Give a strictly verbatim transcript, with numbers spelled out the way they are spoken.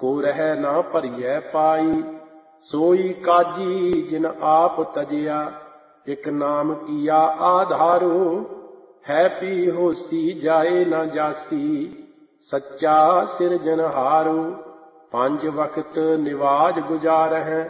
को रह ना भरिए पाई। सोई काजी जिन आप तजिया, एक नाम किया आधारो। है पी होसी जाए न जासी, सच्चा सिरजनहारो। पंज वक्त निवाज गुजारह,